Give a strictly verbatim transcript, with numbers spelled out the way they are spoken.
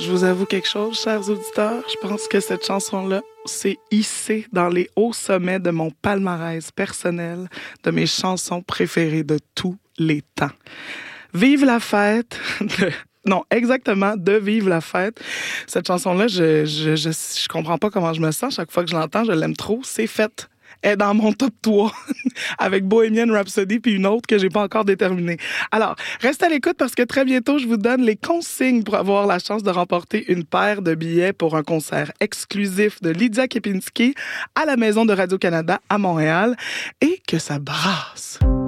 Je vous avoue quelque chose, chers auditeurs. Je pense que cette chanson-là s'est hissée dans les hauts sommets de mon palmarès personnel, de mes chansons préférées de tous les temps. Vive la fête! De... Non, exactement, de Vive la fête. Cette chanson-là, je, je, je, je comprends pas comment je me sens. Chaque fois que je l'entends, je l'aime trop. C'est fait. Elle est dans mon top trois avec Bohemian Rhapsody puis une autre que j'ai pas encore déterminée. Alors, restez à l'écoute parce que très bientôt, je vous donne les consignes pour avoir la chance de remporter une paire de billets pour un concert exclusif de Lydia Kepinski à la Maison de Radio-Canada à Montréal et que ça brasse.